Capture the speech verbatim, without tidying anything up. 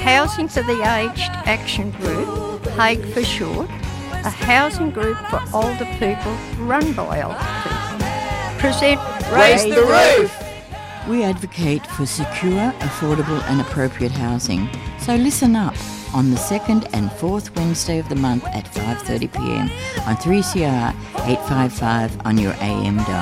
Housing for the Aged Action Group, HAGE for short, a housing group for older people run by older people, present Raise the Roof. We advocate for secure, affordable and appropriate housing. So listen up on the second and fourth Wednesday of the month at five thirty p m on three C R eight fifty-five on your A M dial.